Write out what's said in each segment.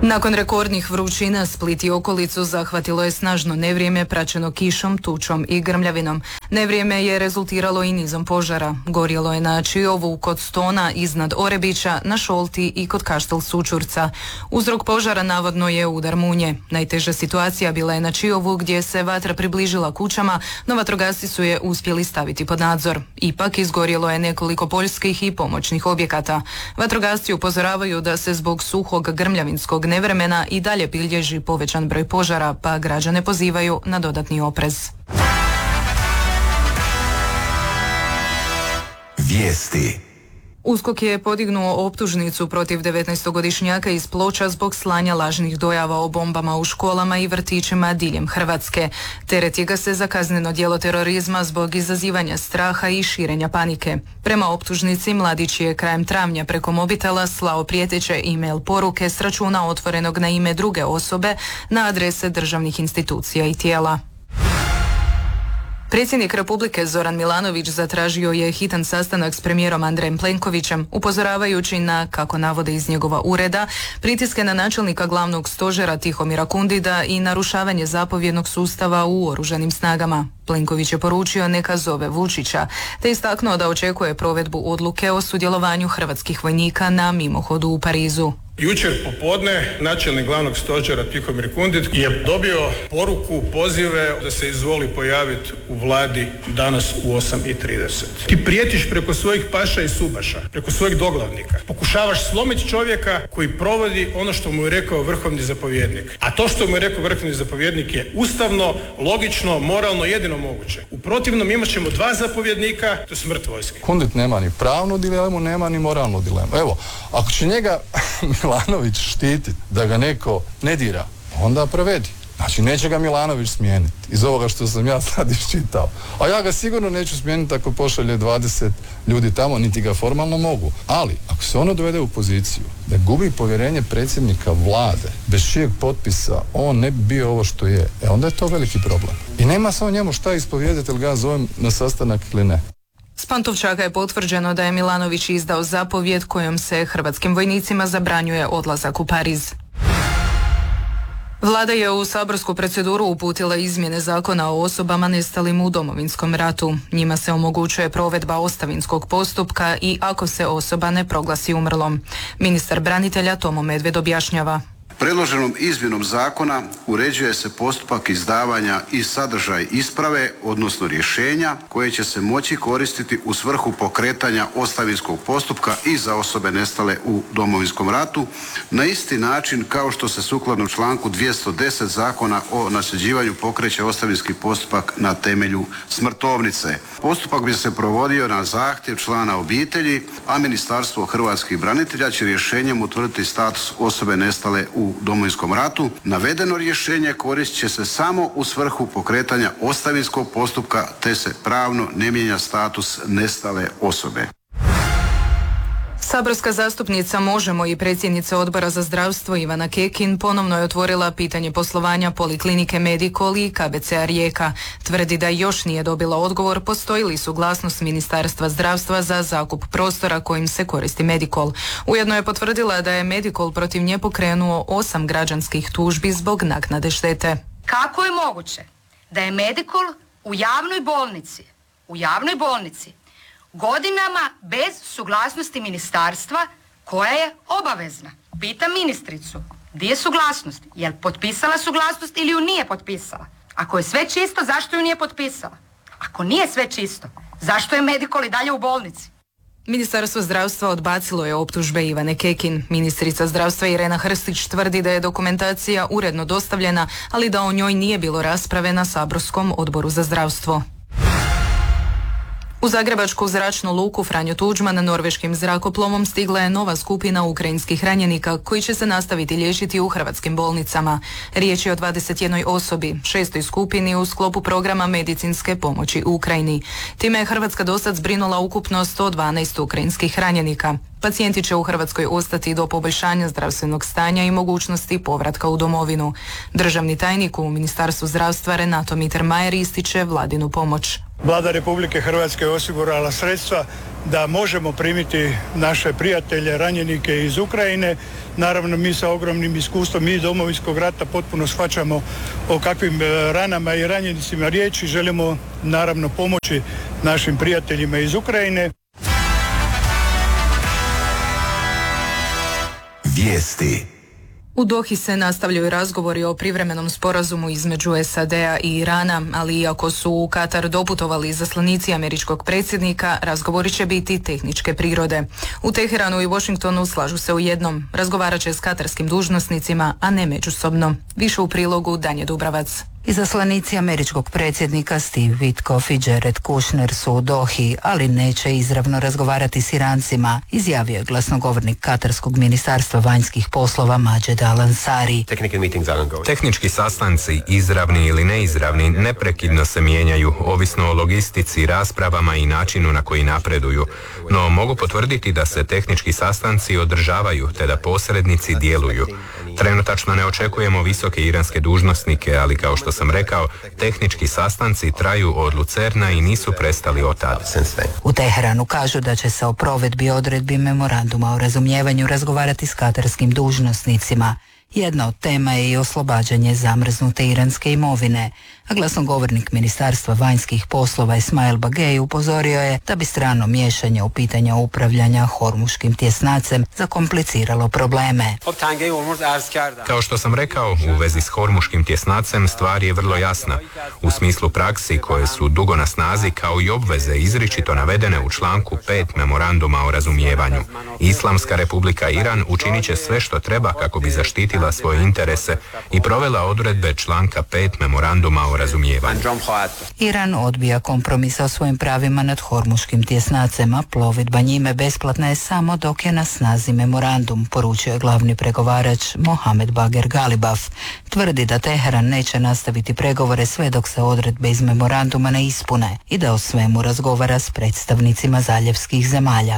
Nakon rekordnih vrućina Split i okolicu zahvatilo je snažno nevrijeme praćeno kišom, tučom i grmljavinom. Nevrijeme je rezultiralo i nizom požara. Gorjelo je na Čiovu kod Stona iznad Orebića, na Šolti i kod Kaštel Sučurca. Uzrok požara navodno je udar munje. Najteža situacija bila je na Čiovu gdje se vatra približila kućama, no vatrogasci su je uspjeli staviti pod nadzor. Ipak izgorjelo je nekoliko poljskih i pomoćnih objekata. Vatrogasci upozoravaju da se zbog suhog grmljavinskog nevremena i dalje bilježi povećan broj požara, pa građane pozivaju na dodatni oprez. Vijesti. USKOK je podignuo optužnicu protiv 19-godišnjaka iz Ploča zbog slanja lažnih dojava o bombama u školama i vrtićima diljem Hrvatske. Tereti ga se za kazneno djelo terorizma zbog izazivanja straha i širenja panike. Prema optužnici, mladić je krajem travnja preko mobitela slao prijeteće e-mail poruke s računa otvorenog na ime druge osobe na adrese državnih institucija i tijela. Predsjednik Republike Zoran Milanović zatražio je hitan sastanak s premijerom Andrejem Plenkovićem, upozoravajući na, kako navode iz njegova ureda, pritiske na načelnika glavnog stožera Tihomira Kundida i narušavanje zapovjednog sustava u oružanim snagama. Plenković je poručio neka zove Vučića, te istaknuo da očekuje provedbu odluke o sudjelovanju hrvatskih vojnika na mimohodu u Parizu. Jučer popodne načelnik glavnog stožera Tihomir Kundid je dobio poruku, pozive da se izvoli pojaviti u vladi danas u 8:30. Ti prijetiš preko svojih paša i subaša, preko svojih doglavnika. Pokušavaš slomiti čovjeka koji provodi ono što mu je rekao vrhovni zapovjednik. A to što mu je rekao vrhovni zapovjednik je ustavno, logično, moralno, jedino moguće. U protivnom imat ćemo dva zapovjednika, to je smrt vojske. Kundid nema ni pravnu dilemu, nema ni moralnu dilemu. Evo, ako će njega Milanović štiti da ga neko ne dira, onda provedi. Znači, neće ga Milanović smijeniti iz ovoga što sam ja sad iščitao. A ja ga sigurno neću smijeniti ako pošalje 20 ljudi tamo, niti ga formalno mogu. Ali, ako se ono dovede u poziciju da gubi povjerenje predsjednika vlade, bez čijeg potpisa on ne bi bio ovo što je, onda je to veliki problem. I nema samo njemu šta ispovijedati, ili ga zovem na sastanak ili ne. S Pantovčaka je potvrđeno da je Milanović izdao zapovjed kojom se hrvatskim vojnicima zabranjuje odlazak u Pariz. Vlada je u saborsku proceduru uputila izmjene zakona o osobama nestalim u Domovinskom ratu. Njima se omogućuje provedba ostavinskog postupka i ako se osoba ne proglasi umrlom. Ministar branitelja Tomo Medved objašnjava. Predloženom izmjenom zakona uređuje se postupak izdavanja i sadržaj isprave, odnosno rješenja koje će se moći koristiti u svrhu pokretanja ostavinskog postupka i za osobe nestale u Domovinskom ratu na isti način kao što se sukladno članku 210 Zakona o nasljeđivanju pokreće ostavinski postupak na temelju smrtovnice. Postupak bi se provodio na zahtjev člana obitelji, a Ministarstvo hrvatskih branitelja će rješenjem utvrditi status osobe nestale u Domovinskom ratu. Navedeno rješenje koristit će se samo u svrhu pokretanja ostavinskog postupka te se pravno ne mijenja status nestale osobe. Saborska zastupnica Možemo i predsjednica Odbora za zdravstvo Ivana Kekin ponovno je otvorila pitanje poslovanja Poliklinike Medikol i KBC-a Rijeka. Tvrdi da još nije dobila odgovor postoji li suglasnost Ministarstva zdravstva za zakup prostora kojim se koristi Medikol. Ujedno je potvrdila da je Medikol protiv nje pokrenuo 8 građanskih tužbi zbog naknade štete. Kako je moguće da je Medikol u javnoj bolnici godinama bez suglasnosti ministarstva koja je obavezna? Pitam ministricu, gdje je suglasnost? Je li potpisala suglasnost ili ju nije potpisala? Ako je sve čisto, zašto ju nije potpisala? Ako nije sve čisto, zašto je Medikol i dalje u bolnici? Ministarstvo zdravstva odbacilo je optužbe Ivane Kekin. Ministrica zdravstva Irena Hrstić tvrdi da je dokumentacija uredno dostavljena, ali da o njoj nije bilo rasprave na saborskom odboru za zdravstvo. U zagrebačku zračnu luku Franjo Tuđman norveškim zrakoplovom stigla je nova skupina ukrajinskih ranjenika koji će se nastaviti liječiti u hrvatskim bolnicama. Riječ je o 21 osobi, 6. skupini u sklopu programa medicinske pomoći u Ukrajini. Time je Hrvatska dosad zbrinula ukupno 112 ukrajinskih ranjenika. Pacijenti će u Hrvatskoj ostati do poboljšanja zdravstvenog stanja i mogućnosti povratka u domovinu. Državni tajnik u Ministarstvu zdravstva Renato Mittermeier ističe vladinu pomoć. Vlada Republike Hrvatske je osigurala sredstva da možemo primiti naše prijatelje, ranjenike iz Ukrajine. Naravno, mi sa ogromnim iskustvom iz Domovinskog rata potpuno shvaćamo o kakvim ranama i ranjenicima riječi. Želimo naravno pomoći našim prijateljima iz Ukrajine. Vijesti. U Dohi se nastavljaju razgovori o privremenom sporazumu između SAD-a i Irana, ali iako su u Katar doputovali izaslanici američkog predsjednika, razgovori će biti tehničke prirode. U Teheranu i Washingtonu slažu se u jednom, razgovarat će s katarskim dužnosnicima, a ne međusobno. Više u prilogu Danje Dubravac. Izaslanici američkog predsjednika Steve Witkoff i Jared Kushner su u Dohi, ali neće izravno razgovarati s Irancima, izjavio je glasnogovornik Katarskog ministarstva vanjskih poslova Majed Al-Ansari. Tehnički sastanci, izravni ili neizravni, neprekidno se mijenjaju, ovisno o logistici, raspravama i načinu na koji napreduju. No mogu potvrditi da se tehnički sastanci održavaju, te da posrednici djeluju. Trenutačno ne očekujemo visoke iranske dužnosnike, ali kao što sam rekao, tehnički sastanci traju od Lucerna i nisu prestali od tada. U Teheranu kažu da će se o provedbi odredbi memoranduma o razumijevanju razgovarati s katarskim dužnosnicima. Jedna od tema je i oslobađanje zamrznute iranske imovine, a glasnogovornik Ministarstva vanjskih poslova Ismail Bagej upozorio je da bi strano miješanje u pitanja upravljanja Hormuškim tjesnacem zakompliciralo probleme. Kao što sam rekao, u vezi s Hormuškim tjesnacem stvar je vrlo jasna. U smislu praksi koje su dugo na snazi, kao i obveze izričito navedene u članku 5 memoranduma o razumijevanju. Islamska republika Iran učinit će sve što treba kako bi zaštitila svoje interese i provela odredbe članka 5 memoranduma o razumijevanju. Iran odbija kompromis o svojim pravima nad Hormuškim tjesnacem, a plovidba njime besplatna je samo dok je na snazi memorandum, poručio je glavni pregovarač Mohamed Bager Galibaf. Tvrdi da Teheran neće nastaviti pregovore sve dok se odredbe iz memoranduma ne ispune i da o svemu razgovara s predstavnicima zaljevskih zemalja.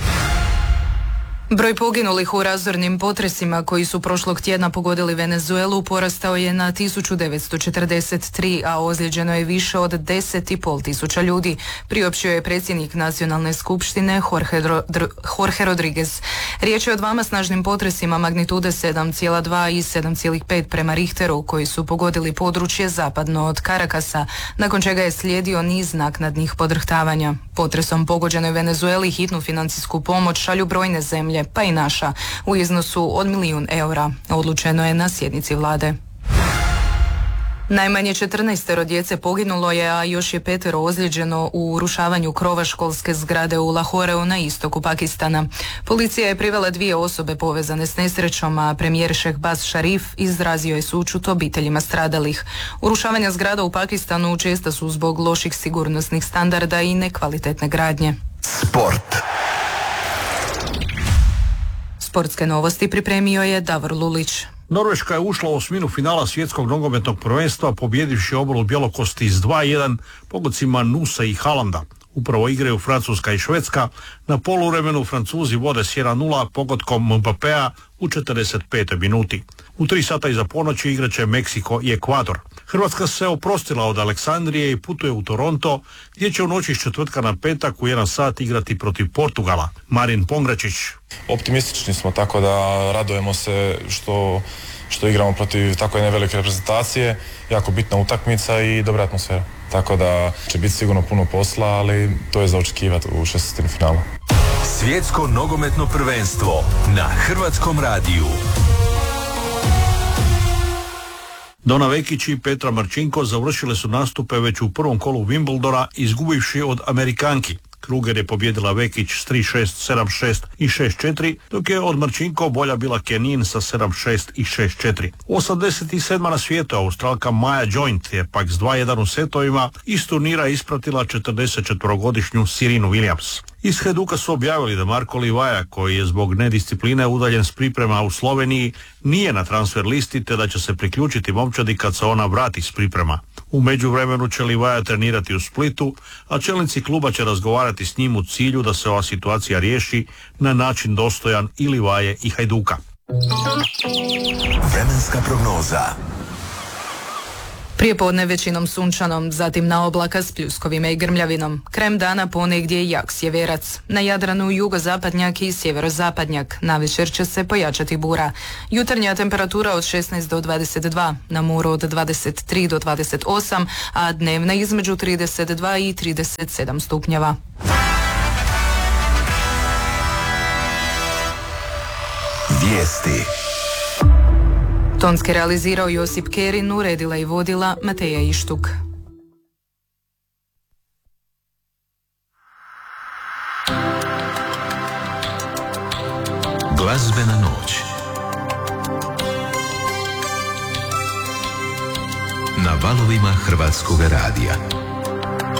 Broj poginulih u razornim potresima koji su prošlog tjedna pogodili Venezuelu porastao je na 1943, a ozlijeđeno je više od 10,5 tisuća ljudi, priopćio je predsjednik Nacionalne skupštine Jorge Rodriguez. Riječ je o dvama snažnim potresima magnitude 7,2 i 7,5 prema Richteru koji su pogodili područje zapadno od Carakasa, nakon čega je slijedio niz naknadnih podrhtavanja. Potresom pogođenoj Venezueli hitnu financijsku pomoć šalju brojne zemlje, pa i naša, u iznosu od 1 milijun eura. Odlučeno je na sjednici vlade. Najmanje 14 djece poginulo je, a još je 5 ozlijeđeno u urušavanju krova školske zgrade u Lahoreu na istoku Pakistana. Policija je privela 2 osobe povezane s nesrećom, a premijer Shehbaz Sharif izrazio je sućut obiteljima stradalih. Urušavanja zgrada u Pakistanu česta su zbog loših sigurnosnih standarda i nekvalitetne gradnje. Sport. Sportske novosti pripremio je Davor Lulić. Norveška je ušla u osminu finala svjetskog nogometnog prvenstva pobjedivši obalu bjelokosti s 2:1 pogodcima Nusa i Haalanda. Upravo igraju Francuska i Švedska. Na poluvremenu Francuzi vode s 1:0 pogodkom Mbappéa u 45. minuti. U 3 sata iza ponoći igraće Meksiko i Ekvador. Hrvatska se oprostila od Aleksandrije i putuje u Toronto, gdje će u noći s četvrtka na petak u 1 sat igrati protiv Portugala. Marin Pongračić. Optimistični smo, tako da radujemo se što igramo protiv tako jedne velike reprezentacije. Jako bitna utakmica i dobra atmosfera. Tako da će biti sigurno puno posla, ali to je za očekivati u 16. finalu. Svjetsko nogometno prvenstvo na Hrvatskom radiju. Dona Vekić i Petra Marčinko završile su nastupe već u prvom kolu Wimbledona, izgubivši od Amerikanki. Kruger je pobjedila Vekić s 3-6, 7-6 i 6-4, dok je od Marčinko bolja bila Kenin sa 7-6 i 6-4. 87. na svijetu Australka Maja Joint je pak s 2:1 u setovima iz turnira ispratila 44-godišnju Serenu Williams. Iz Hajduka su objavili da Marko Livaja, koji je zbog nediscipline udaljen s priprema u Sloveniji, nije na transfer listi te da će se priključiti momčadi kad se ona vrati s priprema. U međuvremenu će Livaja trenirati u Splitu, a čelnici kluba će razgovarati s njim u cilju da se ova situacija riješi na način dostojan i Livaje i Hajduka. Vremenska prognoza. Prije podne većinom sunčanom, zatim na oblaka s pljuskovima i grmljavinom. Krajem dana ponegdje jak sjeverac. Na Jadranu jugozapadnjak i sjeverozapadnjak. Navečer će se pojačati bura. Jutarnja temperatura od 16 do 22, na moru od 23 do 28, a dnevna između 32 i 37 stupnjeva. Vijesti. Tonski realizirao Josip Kerin, uredila i vodila Mateja Ištuk. Glazbena noć. Na valovima Hrvatskog radija.